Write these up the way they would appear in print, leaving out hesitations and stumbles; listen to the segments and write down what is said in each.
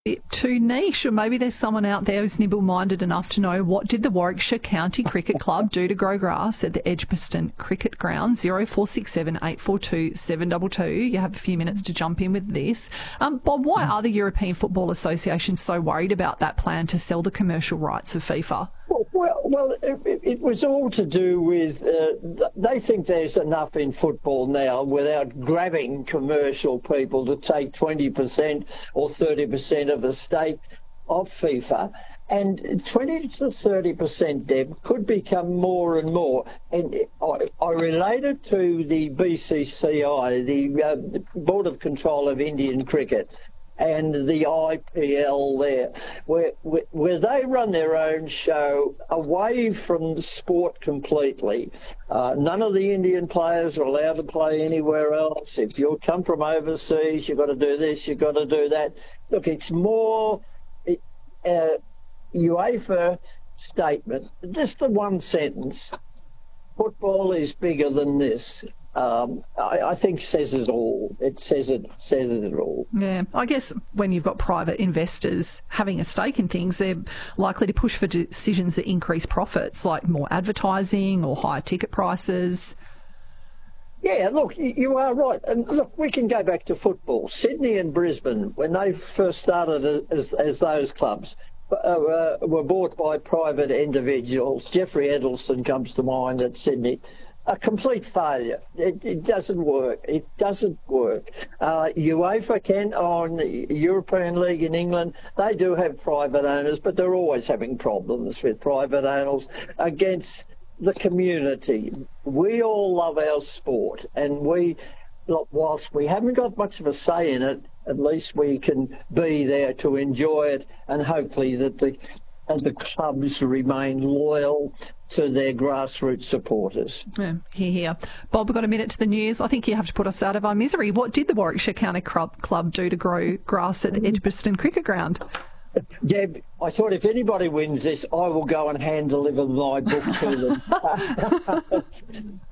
bit too niche, or maybe there's someone out there who's nimble-minded enough to know, what did the Warwickshire County Cricket Club do to grow grass at the Edgbaston Cricket Ground? 0467 842 722. You have a few minutes to jump in with this. Bob, why are the European Football Association so worried about that plan to sell the commercial rights of FIFA? Well, it was all to do with they think there's enough in football now without grabbing commercial people to take 20% or 30% of a stake of FIFA. And 20 to 30%, Deb, could become more and more. And I relate it to the BCCI, the Board of Control of Indian Cricket, and the IPL there, where they run their own show away from the sport completely. None of the Indian players are allowed to play anywhere else. If you come from overseas, you've got to do this, you've got to do that. Look, it's more UEFA statement, just the one sentence. Football is bigger than this. I think says it all. It says it all. Yeah, I guess when you've got private investors having a stake in things, they're likely to push for decisions that increase profits, like more advertising or higher ticket prices. Yeah, look, you are right. And look, we can go back to football. Sydney and Brisbane, when they first started as those clubs, were bought by private individuals. Jeffrey Edelson comes to mind at Sydney. A complete failure. It doesn't work. It doesn't work. UEFA can, on European League in England, they do have private owners, but they're always having problems with private owners against the community. We all love our sport, and whilst we haven't got much of a say in it, at least we can be there to enjoy it, and hopefully that the clubs remain loyal to their grassroots supporters. Yeah, hear. Bob, we've got a minute to the news. I think you have to put us out of our misery. What did the Warwickshire County Club do to grow grass at the Edgbaston Cricket Ground? Deb, I thought if anybody wins this, I will go and hand deliver my book to them.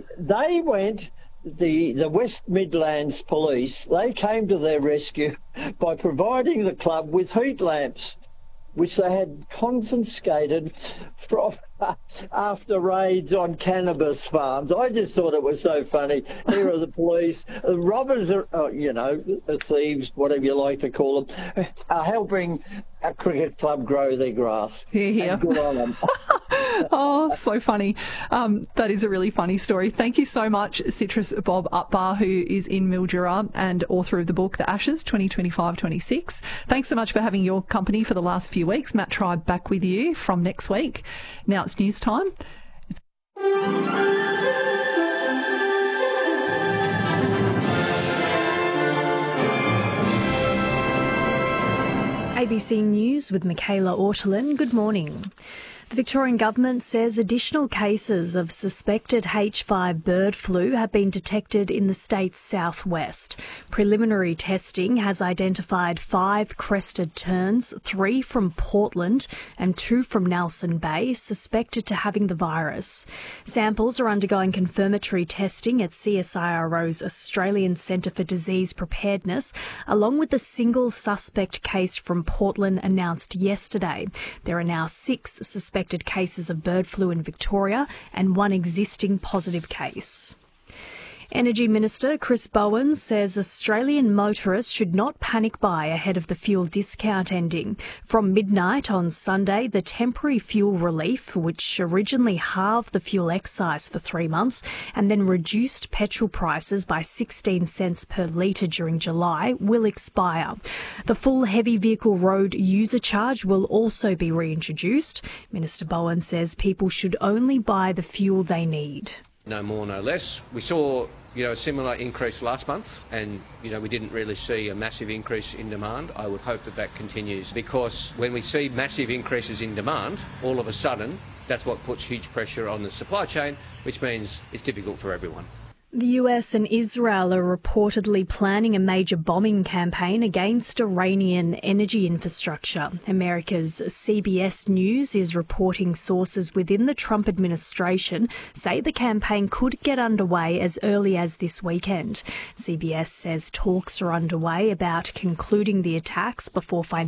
The West Midlands Police, they came to their rescue by providing the club with heat lamps, which they had confiscated from after raids on cannabis farms. I just thought it was so funny. Here are the police. The robbers are, the thieves, whatever you like to call them, are helping a cricket club grow their grass. Hear. And good on them. Oh, so funny. That is a really funny story. Thank you so much, Citrus Bob Utbar, who is in Mildura and author of the book The Ashes 2025-26. Thanks so much for having your company for the last few weeks. Matt Tribe back with you from next week. Now it's news time. ABC News with Michaela Ortolin. Good morning. The Victorian Government says additional cases of suspected H5 bird flu have been detected in the state's southwest. Preliminary testing has identified 5 crested terns, 3 from Portland and 2 from Nelson Bay, suspected to having the virus. Samples are undergoing confirmatory testing at CSIRO's Australian Centre for Disease Preparedness, along with the single suspect case from Portland announced yesterday. There are now 6 suspected cases of bird flu in Victoria and 1 existing positive case. Energy Minister Chris Bowen says Australian motorists should not panic buy ahead of the fuel discount ending. From midnight on Sunday, the temporary fuel relief, which originally halved the fuel excise for 3 months and then reduced petrol prices by 16 cents per litre during July, will expire. The full heavy vehicle road user charge will also be reintroduced. Minister Bowen says people should only buy the fuel they need. No more, no less. We saw, a similar increase last month, and, we didn't really see a massive increase in demand. I would hope that continues, because when we see massive increases in demand, all of a sudden, that's what puts huge pressure on the supply chain, which means it's difficult for everyone. The US and Israel are reportedly planning a major bombing campaign against Iranian energy infrastructure. America's CBS News is reporting sources within the Trump administration say the campaign could get underway as early as this weekend. CBS says talks are underway about concluding the attacks before financial